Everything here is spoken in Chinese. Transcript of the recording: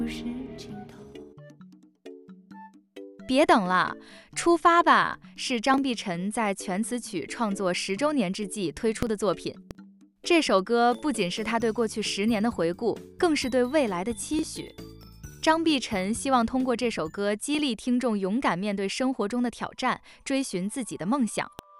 别等了，出发吧！是张碧晨在全词曲创作10周年之际推出的作品。这首歌不仅是他对过去10年的回顾，更是对未来的期许。张碧晨希望通过这首歌激励听众勇敢面对生活中的挑战，追寻自己的梦想。